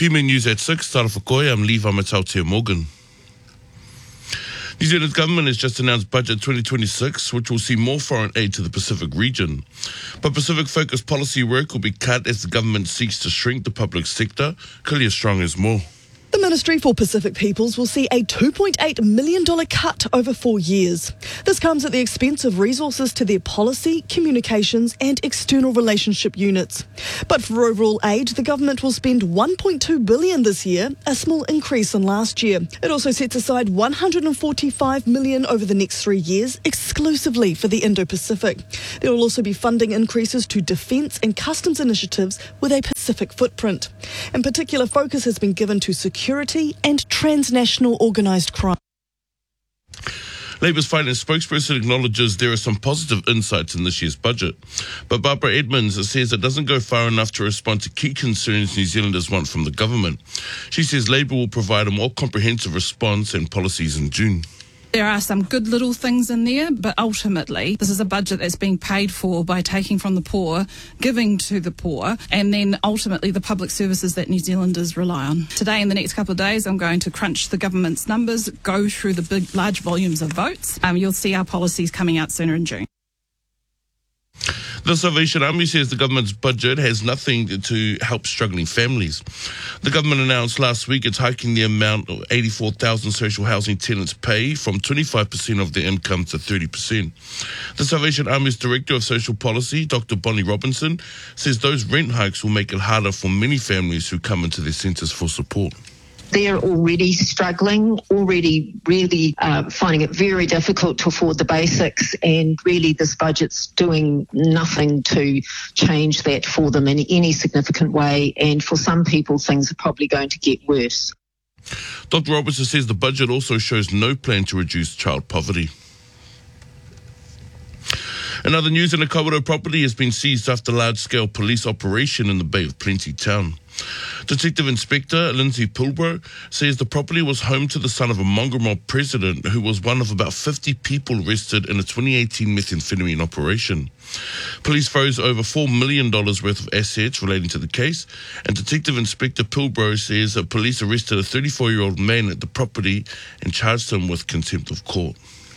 PMN News at 6, Tara Whakoe, I'm Lee Vamatau Morgan. New Zealand's government has just announced Budget 2026, which will see more foreign aid to the Pacific region. But Pacific-focused policy work will be cut as the government seeks to shrink the public sector. Kalia Strong has more. The Ministry for Pacific Peoples will see a $2.8 million cut over 4 years. This comes at the expense of resources to their policy, communications and external relationship units. But for overall aid, the government will spend $1.2 billion this year, a small increase on last year. It also sets aside $145 million over the next 3 years, exclusively for the Indo-Pacific. There will also be funding increases to defence and customs initiatives with a Pacific footprint. In particular, focus has been given to security and transnational organised crime. Labour's finance spokesperson acknowledges there are some positive insights in this year's budget. But Barbara Edmonds says it doesn't go far enough to respond to key concerns New Zealanders want from the government. She says Labour will provide a more comprehensive response and policies in June. There are some good little things in there, but ultimately this is a budget that's being paid for by taking from the poor, giving to the poor, and then ultimately the public services that New Zealanders rely on. Today, in the next couple of days, I'm going to crunch the government's numbers, go through the large volumes of votes. You'll see our policies coming out sooner in June. The Salvation Army says the government's budget has nothing to help struggling families. The government announced last week it's hiking the amount of 84,000 social housing tenants pay from 25% of their income to 30%. The Salvation Army's Director of Social Policy, Dr. Bonnie Robinson, says those rent hikes will make it harder for many families who come into their centres for support. They're already struggling, already really finding it very difficult to afford the basics, and really this budget's doing nothing to change that for them in any significant way, and for some people things are probably going to get worse. Dr. Robertson says the budget also shows no plan to reduce child poverty. In other news, an Kawerau property has been seized after a large-scale police operation in the Bay of Plenty town. Detective Inspector Lindsay Pulbro says the property was home to the son of a mongrel mob president who was one of about 50 people arrested in a 2018 methamphetamine operation. Police froze over $4 million worth of assets relating to the case, and Detective Inspector Pulbro says that police arrested a 34-year-old man at the property and charged him with contempt of court.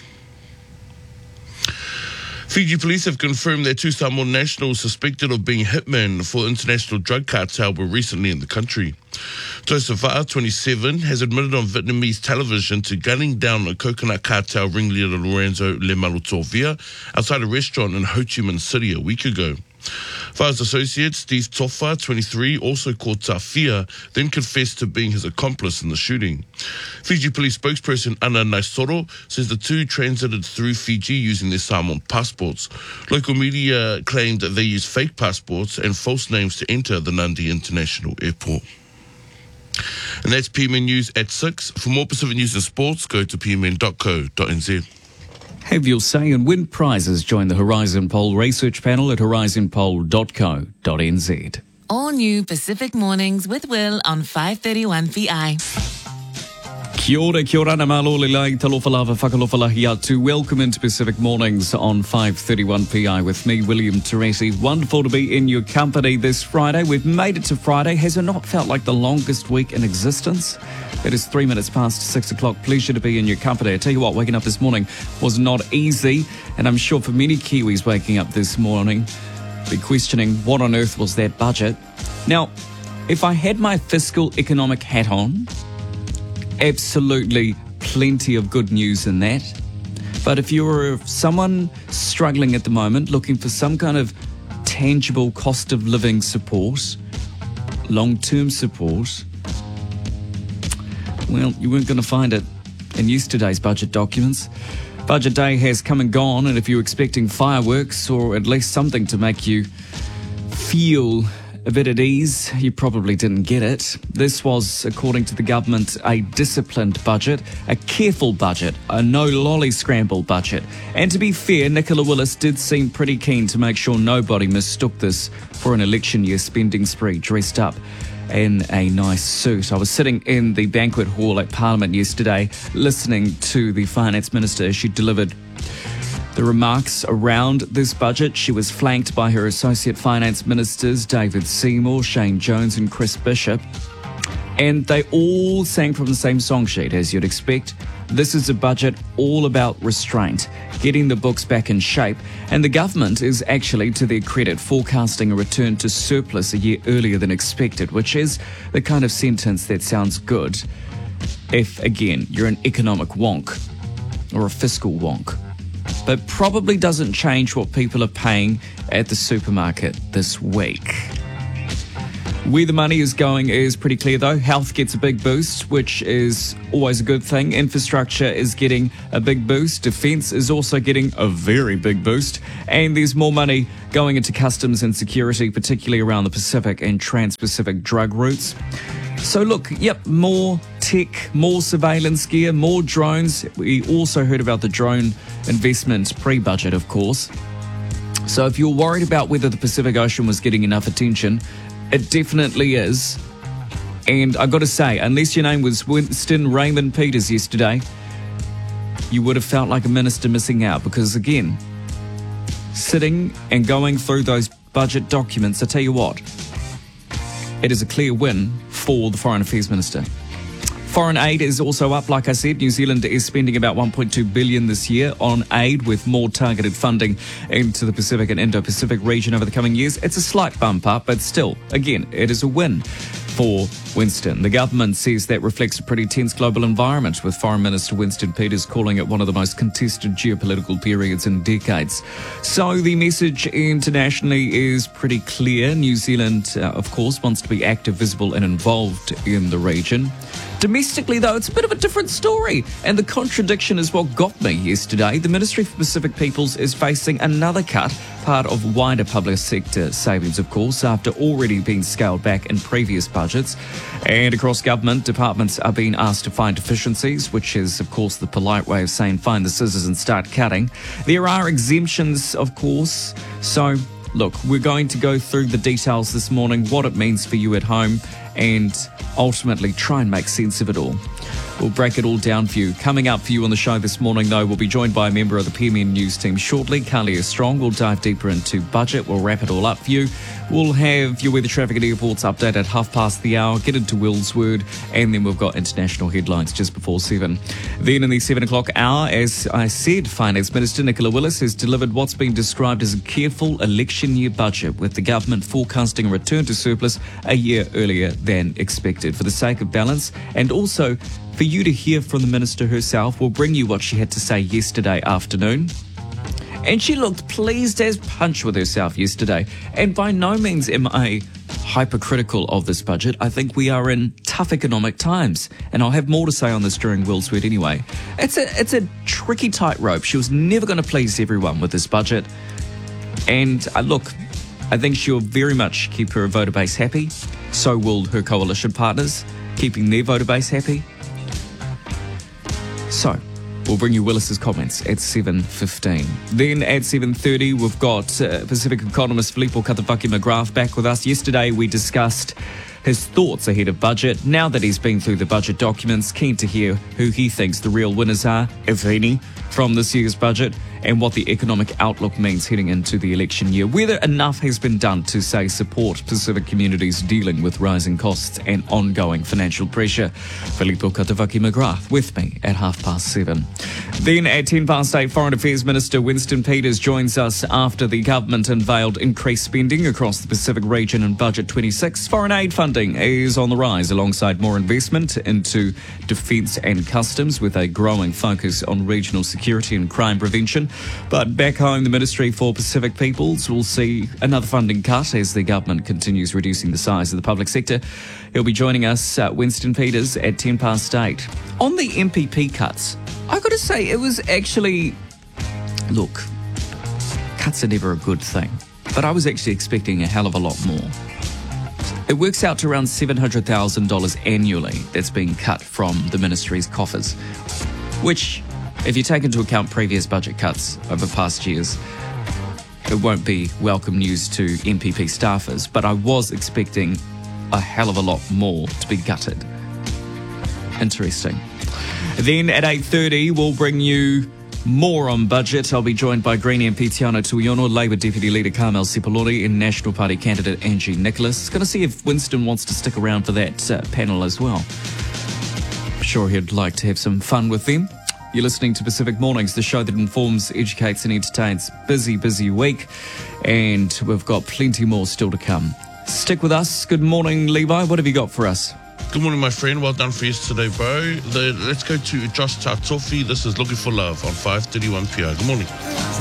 Fiji police have confirmed that two Samoan nationals suspected of being hitmen for international drug cartel were recently in the country. Joseph Va'a, 27, has admitted on Vietnamese television to gunning down a coconut cartel ringleader Lorenzo Lemalutovia outside a restaurant in Ho Chi Minh City a week ago. Va'a's associate, Steve Tofa, 23, also called Tafia, then confessed to being his accomplice in the shooting. Fiji police spokesperson Ana Naisoro says the two transited through Fiji using their Samoan passports. Local media claimed that they used fake passports and false names to enter the Nadi International Airport. And that's PMN News at 6. For more Pacific news and sports, go to pmn.co.nz. Have your say and win prizes. Join the Horizon Poll research panel at horizonpoll.co.nz. All new Pacific Mornings with Will on 531 PI. Kia ora na malole lai talofa lava whakalofalahi atu. Welcome into Pacific Mornings on 531 PI with me, William Teresi. Wonderful to be in your company this Friday. We've made it to Friday. Has it not felt like the longest week in existence? It is 3 minutes past 6 o'clock. Pleasure to be in your company. I tell you what, waking up this morning was not easy, and I'm sure for many Kiwis waking up this morning, be questioning what on earth was that budget. Now, if I had my fiscal economic hat on, absolutely plenty of good news in that. But if you're someone struggling at the moment, looking for some kind of tangible cost of living support, long-term support, well, you weren't going to find it in yesterday's budget documents. Budget day has come and gone, and if you're expecting fireworks or at least something to make you feel a bit at ease, you probably didn't get it. This was, according to the government, a disciplined budget, a careful budget, a no-lolly scramble budget. And to be fair, Nicola Willis did seem pretty keen to make sure nobody mistook this for an election year spending spree dressed up in a nice suit. I was sitting in the banquet hall at Parliament yesterday listening to the Finance Minister as she delivered the remarks around this budget. She was flanked by her Associate Finance Ministers David Seymour, Shane Jones and Chris Bishop. And they all sang from the same song sheet, as you'd expect. This is a budget all about restraint, getting the books back in shape, and the government is actually, to their credit, forecasting a return to surplus a year earlier than expected, which is the kind of sentence that sounds good if, again, you're an economic wonk or a fiscal wonk, but probably doesn't change what people are paying at the supermarket this week. Where the money is going is pretty clear, though. Health gets a big boost, which is always a good thing. Infrastructure is getting a big boost. Defence is also getting a very big boost. And there's more money going into customs and security, particularly around the Pacific and Trans-Pacific drug routes. So look, more tech, more surveillance gear, more drones. We also heard about the drone investment pre-budget, of course. So if you're worried about whether the Pacific Ocean was getting enough attention, it definitely is. And I've got to say, unless your name was Winston Raymond Peters yesterday, you would have felt like a minister missing out, because again, sitting and going through those budget documents, I tell you what, it is a clear win for the Foreign Affairs Minister. Foreign aid is also up, like I said. New Zealand is spending about $1.2 billion this year on aid, with more targeted funding into the Pacific and Indo-Pacific region over the coming years. It's a slight bump up, but still, again, it is a win for Winston. The government says that reflects a pretty tense global environment, with Foreign Minister Winston Peters calling it one of the most contested geopolitical periods in decades. So the message internationally is pretty clear. New Zealand, of course, wants to be active, visible and involved in the region. Domestically, though, it's a bit of a different story, and the contradiction is what got me yesterday. The Ministry for Pacific Peoples is facing another cut, part of wider public sector savings, of course, after already being scaled back in previous budgets. And across government, departments are being asked to find deficiencies, which is, of course, the polite way of saying find the scissors and start cutting. There are exemptions, of course, so look, we're going to go through the details this morning, what it means for you at home, and ultimately try and make sense of it all. We'll break it all down for you. Coming up for you on the show this morning, though, we'll be joined by a member of the PMN News team shortly, Kalia Strong. We'll dive deeper into budget. We'll wrap it all up for you. We'll have your weather, traffic and airports update at 5:30, get into Will's Word, and then we've got international headlines just before 7. Then in the 7 o'clock hour, as I said, Finance Minister Nicola Willis has delivered what's been described as a careful election year budget, with the government forecasting a return to surplus a year earlier than expected. For the sake of balance, and also for you to hear from the minister herself, we'll bring you what she had to say yesterday afternoon. And she looked pleased as punch with herself yesterday. And by no means am I hypercritical of this budget. I think we are in tough economic times. And I'll have more to say on this during Will's Word anyway. It's a tricky tightrope. She was never going to please everyone with this budget. And look, I think she'll very much keep her voter base happy. So will her coalition partners, keeping their voter base happy. So, we'll bring you Willis's comments at 7:15. Then at 7:30, we've got Pacific economist Filippo Katawaki-McGrath back with us. Yesterday, we discussed his thoughts ahead of budget. Now that he's been through the budget documents, keen to hear who he thinks the real winners are, if any, from this year's budget, and what the economic outlook means heading into the election year. Whether enough has been done to, say, support Pacific communities dealing with rising costs and ongoing financial pressure. Filippo Katawaki-McGrath with me at 7:30. Then at 8:10, Foreign Affairs Minister Winston Peters joins us after the government unveiled increased spending across the Pacific region in Budget 26. Foreign aid funding is on the rise alongside more investment into defence and customs, with a growing focus on regional security and crime prevention. But back home, the Ministry for Pacific Peoples will see another funding cut as the government continues reducing the size of the public sector. He'll be joining us, Winston Peters, at 8:10. On the MPP cuts, I've got to say it was actually... Look, cuts are never a good thing, but I was actually expecting a hell of a lot more. It works out to around $700,000 annually that's being cut from the ministry's coffers, which, if you take into account previous budget cuts over past years, it won't be welcome news to MPP staffers, but I was expecting a hell of a lot more to be gutted. Interesting. Then at 8:30, we'll bring you More on budget. I'll be joined by Green MP Tiano Tuiono, Labour Deputy Leader Carmel Sepuloni and National Party candidate Angie Nicholas. Going to see if Winston wants to stick around for that panel as well. I'm sure he'd like to have some fun with them. You're listening to Pacific Mornings, the show that informs, educates and entertains. Busy week, and we've got plenty more still to come. Stick with us. Good morning, Levi. What have you got for us? Good morning, my friend. Well done for yesterday, bro. Let's go to Josh Tartofi. This is Looking for Love on 5:31 p.m. Good morning.